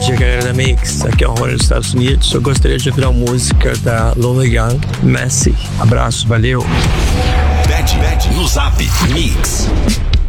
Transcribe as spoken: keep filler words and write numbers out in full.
dia, galera da Mix. Aqui é o Rony dos Estados Unidos. Eu gostaria de ouvir a música da Lola Young, Messy. Abraço, valeu. Bet, bet no Zap Mix.